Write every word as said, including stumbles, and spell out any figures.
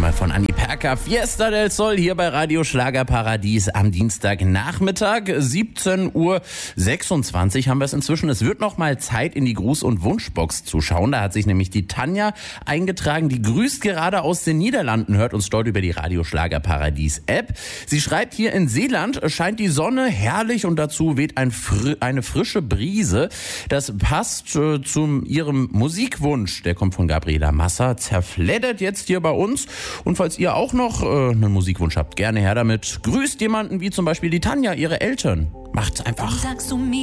mal von Anni Perka. Fiesta del Sol hier bei Radio Schlagerparadies am Dienstagnachmittag. siebzehn Uhr sechsundzwanzig haben wir es inzwischen. Es wird noch mal Zeit, in die Gruß- und Wunschbox zu schauen. Da hat sich nämlich die Tanja eingetragen. Die grüßt gerade aus den Niederlanden, hört uns dort über die Radio Schlagerparadies App. Sie schreibt, hier in Seeland scheint die Sonne herrlich und dazu weht ein fr- eine frische Brise. Das passt äh, zu ihrem Musikwunsch. Der kommt von Gabriela Massa. Zerfleddert jetzt hier bei uns. Und falls ihr auch noch äh, einen Musikwunsch habt, gerne her damit. Grüßt jemanden wie zum Beispiel die Tanja, ihre Eltern. Macht's einfach.